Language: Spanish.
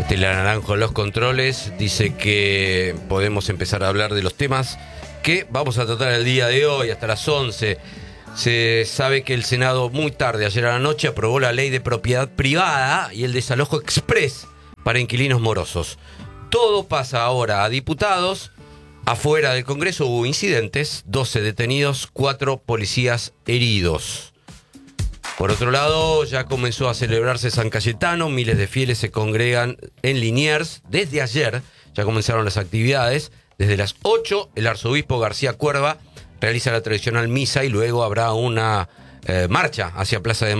Estela Naranjo en los controles dice que podemos empezar a hablar de los temas que vamos a tratar el día de hoy hasta las 11. Se sabe que el Senado muy tarde, ayer a la noche, aprobó la ley de propiedad privada y el desalojo express para inquilinos morosos. Todo pasa ahora a diputados. Afuera del Congreso hubo incidentes, 12 detenidos, 4 policías heridos. Por otro lado, ya comenzó a celebrarse San Cayetano, miles de fieles se congregan en Liniers. Desde ayer ya comenzaron las actividades. Desde las 8, el arzobispo García Cuerva realiza la tradicional misa y luego habrá una marcha hacia Plaza de Mayo.